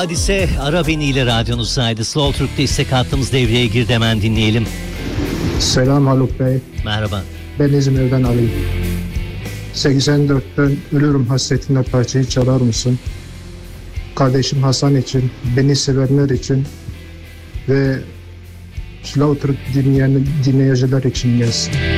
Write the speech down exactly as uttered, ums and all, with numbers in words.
Hadise Ara Beni ile radyonuzdaydı. Slow Türk'te istek hattımız devreye girdi, hemen dinleyelim. Selam Haluk Bey. Merhaba. Ben İzmir'den Ali. seksen dörtten Ölürüm Hasretinde parçayı çalar mısın? Kardeşim Hasan için, beni sevenler için ve Slow Türk dinleyen dinleyiciler için gelsin.